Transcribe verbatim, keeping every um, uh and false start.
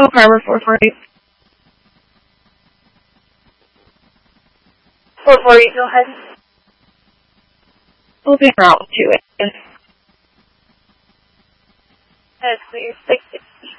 Echo Carver four four eight. four four eight, go ahead. We'll be en route to it. That's clear. Six